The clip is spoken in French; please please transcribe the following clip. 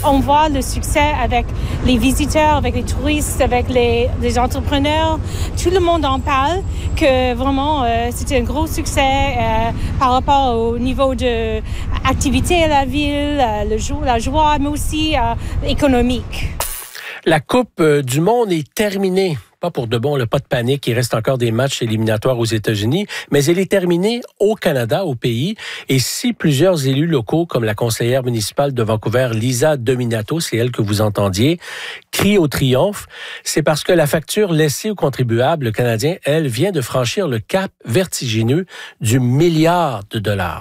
On voit le succès avec les visiteurs, avec les touristes, avec les entrepreneurs. Tout le monde en parle, que vraiment c'était un gros succès par rapport au niveau de activité à la ville, la joie, mais aussi économique. La Coupe du monde est terminée. Pas pour de bon, pas de panique. Il reste encore des matchs éliminatoires aux États-Unis, mais elle est terminée au Canada, au pays. Et si plusieurs élus locaux, comme la conseillère municipale de Vancouver, Lisa Dominato, c'est elle que vous entendiez, crient au triomphe, c'est parce que la facture laissée aux contribuables canadiens, elle, vient de franchir le cap vertigineux du $1 milliard.